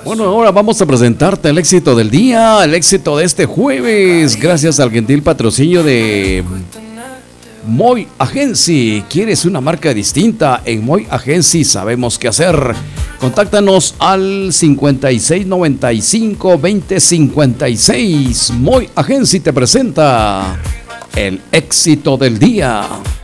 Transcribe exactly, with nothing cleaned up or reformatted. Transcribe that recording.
Bueno, ahora vamos a presentarte el éxito del día, el éxito de este jueves, gracias al gentil patrocinio de Moy Agency. ¿Quieres una marca distinta? En Moy Agency sabemos qué hacer. Contáctanos al cincuenta y seis noventa y cinco veinte cincuenta y seis. Moy Agency te presenta el éxito del día.